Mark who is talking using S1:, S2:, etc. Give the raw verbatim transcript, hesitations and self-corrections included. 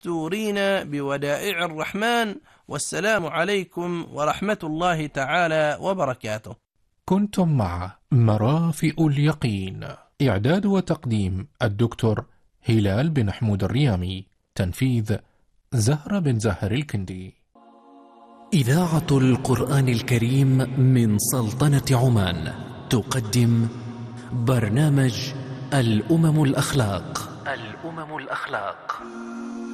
S1: مستورين بودائع الرحمن، والسلام عليكم ورحمة الله تعالى وبركاته.
S2: كنتم مع مرافئ اليقين، إعداد وتقديم الدكتور هلال بن حمود الريامي، تنفيذ زهرة بن زهر الكندي.
S3: إذاعة القرآن الكريم من سلطنة عمان تقدم برنامج الأمم الأخلاق. الأمم الأخلاق